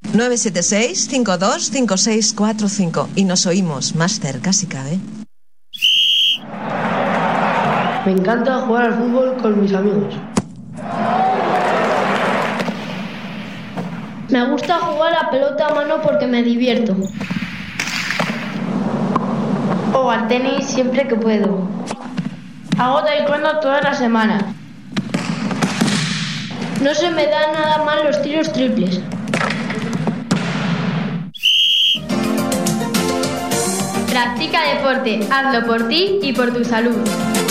976-525645 y nos oímos más cerca si cabe. Me encanta jugar al fútbol con mis amigos. Me gusta jugar a pelota a mano porque me divierto. O al tenis siempre que puedo. Hago taekwondo todas las semanas. No se me dan nada mal los tiros triples. Practica deporte, hazlo por ti y por tu salud.